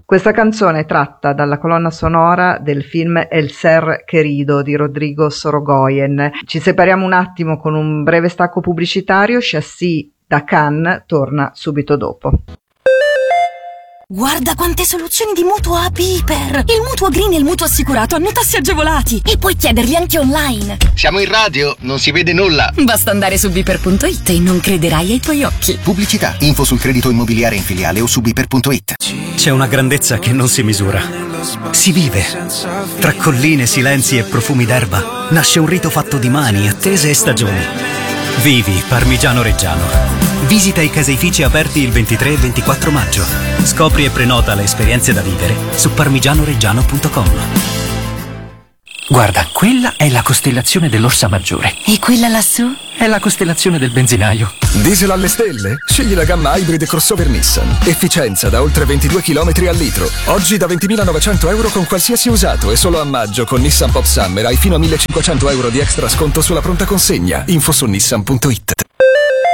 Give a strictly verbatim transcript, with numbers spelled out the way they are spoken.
Questa canzone è tratta dalla colonna sonora del film El Ser Querido di Rodrigo Sorogoyen. Ci separiamo un attimo con un breve stacco pubblicitario. Chassis da Cannes torna subito dopo. Guarda quante soluzioni di mutuo a Piper! Il mutuo green e il mutuo assicurato hanno tassi agevolati e puoi chiederli anche online. Siamo in radio, non si vede nulla. Basta andare su Biper punto it e non crederai ai tuoi occhi. Pubblicità, info sul credito immobiliare in filiale o su Biper punto it. C'è una grandezza che non si misura. Si vive. Tra colline, silenzi e profumi d'erba nasce un rito fatto di mani, attese e stagioni. Vivi Parmigiano Reggiano. Visita i caseifici aperti il ventitré e ventiquattro maggio. Scopri e prenota le esperienze da vivere su parmigianoreggiano punto com. Guarda, quella è la costellazione dell'Orsa Maggiore. E quella lassù? È la costellazione del benzinaio. Diesel alle stelle? Scegli la gamma Hybrid crossover Nissan. Efficienza da oltre ventidue chilometri al litro. Oggi da ventimilanovecento euro con qualsiasi usato e solo a maggio con Nissan Pop Summer hai fino a millecinquecento euro di extra sconto sulla pronta consegna. Info su nissan punto it.